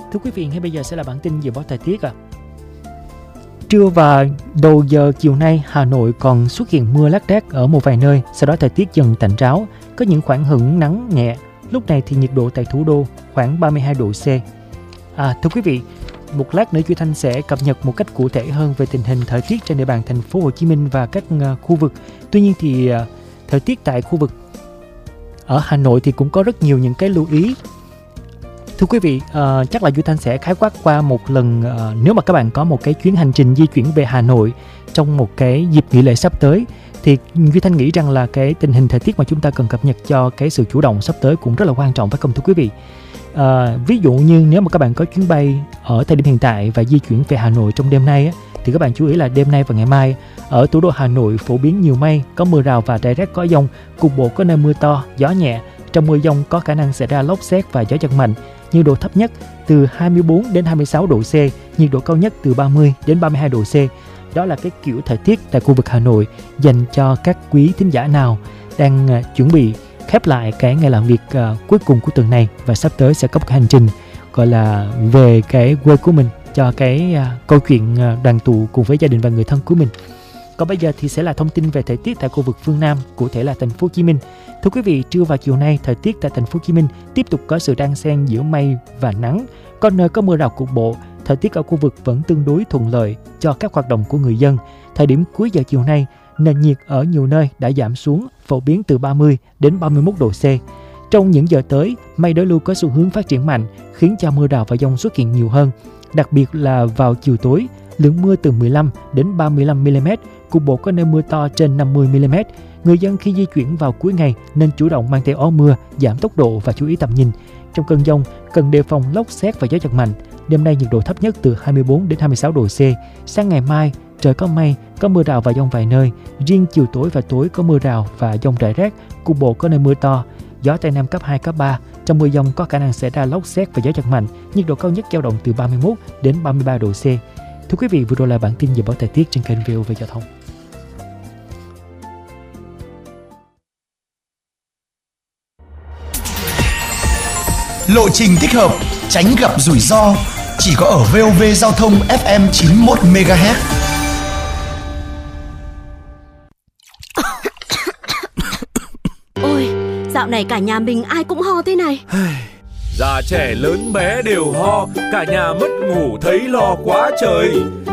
Thưa quý vị, ngay bây giờ sẽ là bản tin dự báo thời tiết ạ. Trưa và đầu giờ chiều nay, Hà Nội còn xuất hiện mưa lác đác ở một vài nơi, sau đó thời tiết dần tạnh ráo, có những khoảng hửng nắng nhẹ. Lúc này thì nhiệt độ tại thủ đô khoảng 32 độ C. Thưa quý vị, một lát nữa Duy Thanh sẽ cập nhật một cách cụ thể hơn về tình hình thời tiết trên địa bàn thành phố Hồ Chí Minh và các khu vực. Tuy nhiên thì thời tiết tại khu vực ở Hà Nội thì cũng có rất nhiều những cái lưu ý. Thưa quý vị, chắc là Duy Thanh sẽ khái quát qua một lần. Nếu mà các bạn có một cái chuyến hành trình di chuyển về Hà Nội trong một cái dịp nghỉ lễ sắp tới, thì Duy Thanh nghĩ rằng là cái tình hình thời tiết mà chúng ta cần cập nhật cho cái sự chủ động sắp tới cũng rất là quan trọng, phải không thưa quý vị? Ví dụ như nếu mà các bạn có chuyến bay ở thời điểm hiện tại và di chuyển về Hà Nội trong đêm nay thì các bạn chú ý là đêm nay và ngày mai ở thủ đô Hà Nội phổ biến nhiều mây, có mưa rào và rải rác có dông, cục bộ có nơi mưa to, gió nhẹ. Trong mưa dông có khả năng xảy ra lốc sét và gió giật mạnh. Nhiệt độ thấp nhất từ 24 đến 26 độ C, nhiệt độ cao nhất từ 30 đến 32 độ C. Đó là cái kiểu thời tiết tại khu vực Hà Nội dành cho các quý thính giả nào đang chuẩn bị khép lại cái ngày làm việc cuối cùng của tuần này và sắp tới sẽ có một hành trình gọi là về cái quê của mình, cho cái câu chuyện đoàn tụ cùng với gia đình và người thân của mình. Còn bây giờ thì sẽ là thông tin về thời tiết tại khu vực phương Nam, cụ thể là thành phố Hồ Chí Minh. Thưa quý vị, trưa và chiều nay thời tiết tại thành phố Hồ Chí Minh tiếp tục có sự đan xen giữa mây và nắng, có nơi có mưa rào cục bộ. Thời tiết ở khu vực vẫn tương đối thuận lợi cho các hoạt động của người dân. Thời điểm cuối giờ chiều nay, nền nhiệt ở nhiều nơi đã giảm xuống, phổ biến từ 30 đến 31 độ C. Trong những giờ tới, mây đối lưu có xu hướng phát triển mạnh, khiến cho mưa rào và dông xuất hiện nhiều hơn. Đặc biệt là vào chiều tối, lượng mưa từ 15 đến 35 mm, cục bộ có nơi mưa to trên 50 mm. Người dân khi di chuyển vào cuối ngày nên chủ động mang theo áo mưa, giảm tốc độ và chú ý tầm nhìn. Trong cơn dông, cần đề phòng lốc sét và gió giật mạnh. Đêm nay nhiệt độ thấp nhất từ 24 đến 26 độ C. Sang ngày mai, trời có mây, có mưa rào và dông vài nơi. Riêng chiều tối và tối có mưa rào và dông rải rác, cục bộ có nơi mưa to. Gió Tây Nam cấp 2, cấp 3. Trong mưa dông có khả năng xảy ra lốc sét và gió giật mạnh. Nhiệt độ cao nhất dao động từ 31 đến 33 độ C. Thưa quý vị, vừa rồi là bản tin dự báo thời tiết trên kênh VOV Giao thông. Lộ trình thích hợp, tránh gặp rủi ro, chỉ có ở VOV Giao thông FM 91 MHz. Ôi, dạo này cả nhà mình ai cũng ho thế này. Già trẻ lớn bé đều ho, cả nhà mất ngủ thấy lo quá trời.